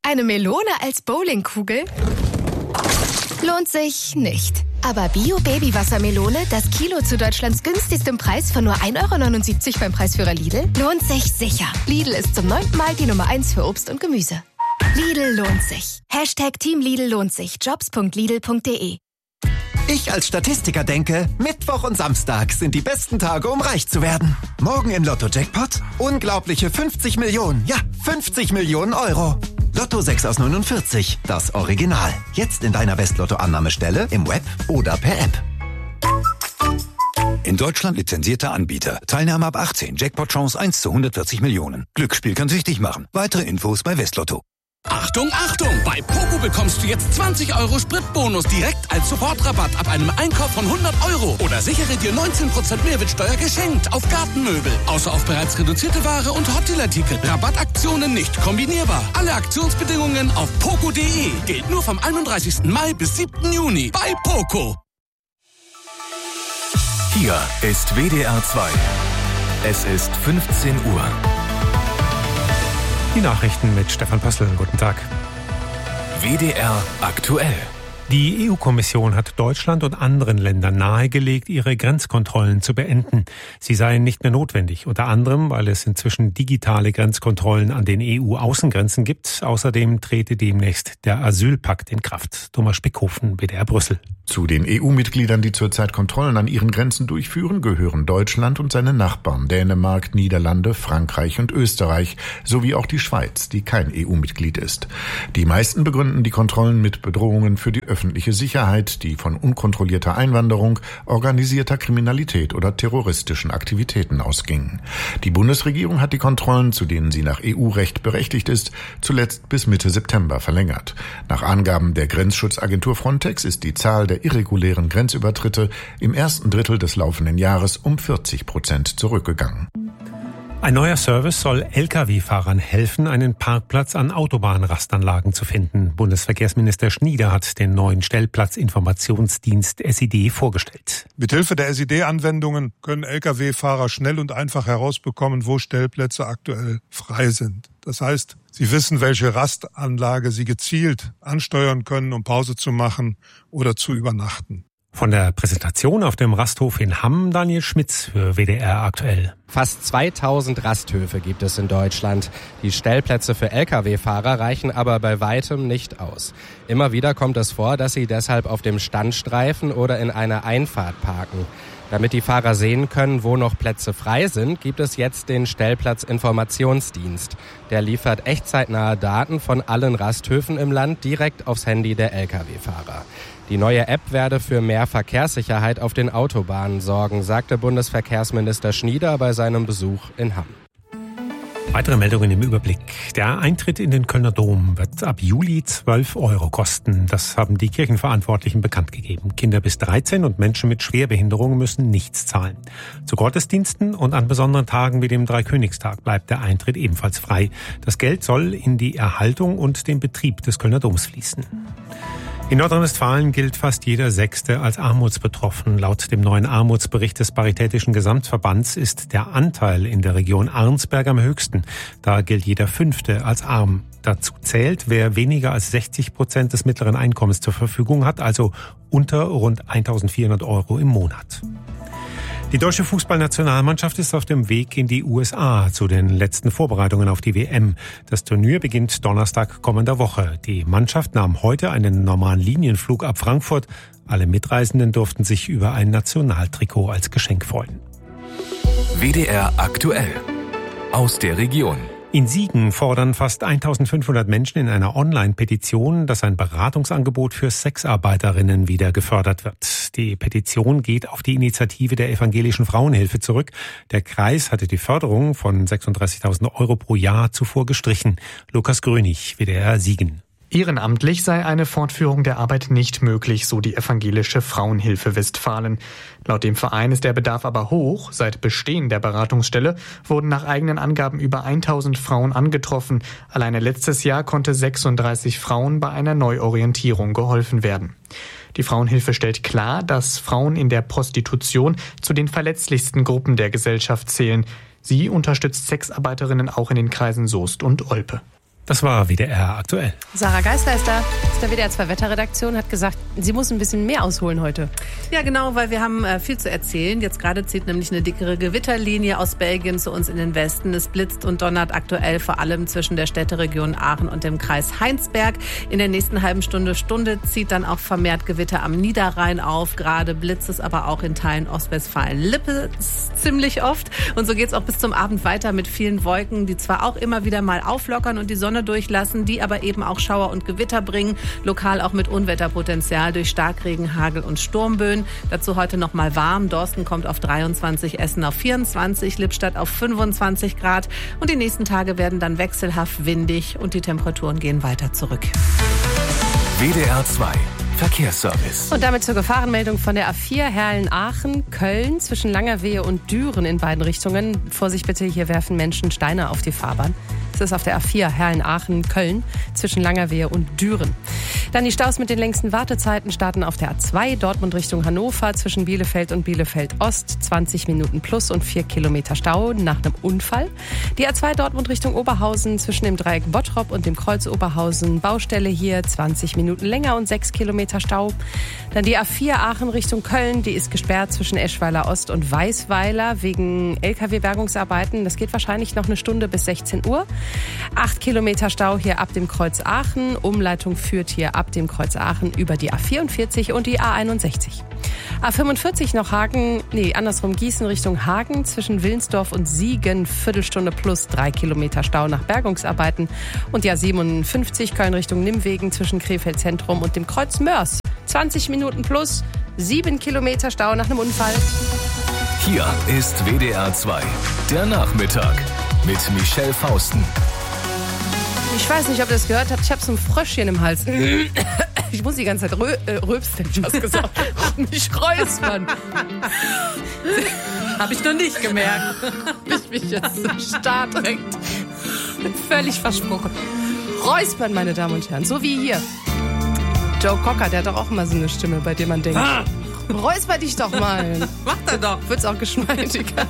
Eine Melone als Bowlingkugel? Lohnt sich nicht. Aber Bio-Babywassermelone, das Kilo zu Deutschlands günstigstem Preis von nur 1,79 € beim Preisführer Lidl, lohnt sich sicher. Lidl ist zum 9. Mal die Nummer 1 für Obst und Gemüse. Lidl lohnt sich. #Team Lidl lohnt sich. Jobs.lidl.de. Ich als Statistiker denke, Mittwoch und Samstag sind die besten Tage, um reich zu werden. Morgen im Lotto-Jackpot unglaubliche 50 Millionen. Ja, 50 Millionen Euro. Lotto 6 aus 49, das Original. Jetzt in deiner Westlotto-Annahmestelle, im Web oder per App. In Deutschland lizenzierter Anbieter. Teilnahme ab 18. Jackpot-Chance 1 zu 140 Millionen. Glücksspiel kann süchtig machen. Weitere Infos bei Westlotto. Achtung, Achtung! Bei Poco bekommst du jetzt 20 € Spritbonus direkt als Sofortrabatt ab einem Einkauf von 100 €. Oder sichere dir 19% Mehrwertsteuer geschenkt auf Gartenmöbel. Außer auf bereits reduzierte Ware und Hotelartikel. Rabattaktionen nicht kombinierbar. Alle Aktionsbedingungen auf poco.de. Gilt nur vom 31. Mai bis 7. Juni bei Poco. Hier ist WDR 2. Es ist 15 Uhr. Die Nachrichten mit Stefan Pössl. Guten Tag. WDR aktuell. Die EU-Kommission hat Deutschland und anderen Ländern nahegelegt, ihre Grenzkontrollen zu beenden. Sie seien nicht mehr notwendig, unter anderem, weil es inzwischen digitale Grenzkontrollen an den EU-Außengrenzen gibt. Außerdem trete demnächst der Asylpakt in Kraft. Thomas Spickhofen, WDR Brüssel. Zu den EU-Mitgliedern, die zurzeit Kontrollen an ihren Grenzen durchführen, gehören Deutschland und seine Nachbarn Dänemark, Niederlande, Frankreich und Österreich, sowie auch die Schweiz, die kein EU-Mitglied ist. Die meisten begründen die Kontrollen mit Bedrohungen für die öffentliche Sicherheit, die von unkontrollierter Einwanderung, organisierter Kriminalität oder terroristischen Aktivitäten ausgingen. Die Bundesregierung hat die Kontrollen, zu denen sie nach EU-Recht berechtigt ist, zuletzt bis Mitte September verlängert. Nach Angaben der Grenzschutzagentur Frontex ist die Zahl der irregulären Grenzübertritte im ersten Drittel des laufenden Jahres um 40% zurückgegangen. Ein neuer Service soll Lkw-Fahrern helfen, einen Parkplatz an Autobahnrastanlagen zu finden. Bundesverkehrsminister Schnieder hat den neuen Stellplatzinformationsdienst SID vorgestellt. Mithilfe der SID-Anwendungen können Lkw-Fahrer schnell und einfach herausbekommen, wo Stellplätze aktuell frei sind. Das heißt, sie wissen, welche Rastanlage sie gezielt ansteuern können, um Pause zu machen oder zu übernachten. Von der Präsentation auf dem Rasthof in Hamm, Daniel Schmitz für WDR aktuell. Fast 2000 Rasthöfe gibt es in Deutschland. Die Stellplätze für Lkw-Fahrer reichen aber bei weitem nicht aus. Immer wieder kommt es vor, dass sie deshalb auf dem Standstreifen oder in einer Einfahrt parken. Damit die Fahrer sehen können, wo noch Plätze frei sind, gibt es jetzt den Stellplatzinformationsdienst. Der liefert echtzeitnahe Daten von allen Rasthöfen im Land direkt aufs Handy der Lkw-Fahrer. Die neue App werde für mehr Verkehrssicherheit auf den Autobahnen sorgen, sagte Bundesverkehrsminister Schnieder bei seinem Besuch in Hamm. Weitere Meldungen im Überblick. Der Eintritt in den Kölner Dom wird ab Juli 12 € kosten. Das haben die Kirchenverantwortlichen bekannt gegeben. Kinder bis 13 und Menschen mit Schwerbehinderung müssen nichts zahlen. Zu Gottesdiensten und an besonderen Tagen wie dem Dreikönigstag bleibt der Eintritt ebenfalls frei. Das Geld soll in die Erhaltung und den Betrieb des Kölner Doms fließen. In Nordrhein-Westfalen gilt fast jeder Sechste als armutsbetroffen. Laut dem neuen Armutsbericht des Paritätischen Gesamtverbands ist der Anteil in der Region Arnsberg am höchsten. Da gilt jeder Fünfte als arm. Dazu zählt, wer weniger als 60% des mittleren Einkommens zur Verfügung hat, also unter rund 1.400 € im Monat. Die deutsche Fußballnationalmannschaft ist auf dem Weg in die USA zu den letzten Vorbereitungen auf die WM. Das Turnier beginnt Donnerstag kommender Woche. Die Mannschaft nahm heute einen normalen Linienflug ab Frankfurt. Alle Mitreisenden durften sich über ein Nationaltrikot als Geschenk freuen. WDR aktuell. Aus der Region. In Siegen fordern fast 1.500 Menschen in einer Online-Petition, dass ein Beratungsangebot für Sexarbeiterinnen wieder gefördert wird. Die Petition geht auf die Initiative der Evangelischen Frauenhilfe zurück. Der Kreis hatte die Förderung von 36.000 € pro Jahr zuvor gestrichen. Lukas Grönig, WDR Siegen. Ehrenamtlich sei eine Fortführung der Arbeit nicht möglich, so die Evangelische Frauenhilfe Westfalen. Laut dem Verein ist der Bedarf aber hoch. Seit Bestehen der Beratungsstelle wurden nach eigenen Angaben über 1000 Frauen angetroffen. Alleine letztes Jahr konnte 36 Frauen bei einer Neuorientierung geholfen werden. Die Frauenhilfe stellt klar, dass Frauen in der Prostitution zu den verletzlichsten Gruppen der Gesellschaft zählen. Sie unterstützt Sexarbeiterinnen auch in den Kreisen Soest und Olpe. Das war WDR aktuell. Sarah Geisleister aus der WDR 2 Wetterredaktion hat gesagt, sie muss ein bisschen mehr ausholen heute. Ja, genau, weil wir haben viel zu erzählen. Jetzt gerade zieht nämlich eine dickere Gewitterlinie aus Belgien zu uns in den Westen. Es blitzt und donnert aktuell vor allem zwischen der Städteregion Aachen und dem Kreis Heinsberg. In der nächsten halben Stunde zieht dann auch vermehrt Gewitter am Niederrhein auf. Gerade blitzt es aber auch in Teilen Ostwestfalen-Lippe ziemlich oft. Und so geht es auch bis zum Abend weiter mit vielen Wolken, die zwar auch immer wieder mal auflockern und die Sonne durchlassen, die aber eben auch Schauer und Gewitter bringen, lokal auch mit Unwetterpotenzial durch Starkregen, Hagel und Sturmböen. Dazu heute noch mal warm. Dorsten kommt auf 23, Essen auf 24, Lippstadt auf 25 Grad. Und die nächsten Tage werden dann wechselhaft windig und die Temperaturen gehen weiter zurück. WDR 2 Verkehrsservice. Und damit zur Gefahrenmeldung von der A4 Herrlen-Aachen-Köln zwischen Langerwehe und Düren in beiden Richtungen. Vorsicht bitte, hier werfen Menschen Steine auf die Fahrbahn. Das ist auf der A4 Herrlen-Aachen-Köln zwischen Langerwehe und Düren. Dann die Staus mit den längsten Wartezeiten starten auf der A2 Dortmund Richtung Hannover zwischen Bielefeld und Bielefeld-Ost. 20 Minuten plus und 4 Kilometer Stau nach einem Unfall. Die A2 Dortmund Richtung Oberhausen zwischen dem Dreieck Bottrop und dem Kreuz Oberhausen. Baustelle hier 20 Minuten länger und 6 Kilometer Stau. Dann die A4 Aachen Richtung Köln. Die ist gesperrt zwischen Eschweiler Ost und Weißweiler wegen LKW-Bergungsarbeiten. Das geht wahrscheinlich noch eine Stunde bis 16 Uhr. 8 Kilometer Stau hier ab dem Kreuz Aachen. Umleitung führt hier ab dem Kreuz Aachen über die A44 und die A61. A45 noch Gießen Richtung Hagen zwischen Willensdorf und Siegen. Viertelstunde plus 3 Kilometer Stau nach Bergungsarbeiten. Und die A57 Köln Richtung Nimwegen zwischen Krefeld Zentrum und dem Kreuz Mörs. 20 Minuten plus 7 Kilometer Stau nach einem Unfall. Hier ist WDR 2, der Nachmittag mit Michelle Fausten. Ich weiß nicht, ob ihr das gehört habt. Ich habe so ein Fröschchen im Hals. Ich muss die ganze Zeit rülpsen, hätte ich was gesagt. Und mich räuspern. Habe ich noch nicht gemerkt. Ich mich jetzt so stark direkt. Bin völlig versprochen. Räuspern, meine Damen und Herren. So wie hier. Joe Cocker, der hat doch auch immer so eine Stimme, bei der man denkt, räusper dich doch mal. Macht er doch. Wird's auch geschmeidiger.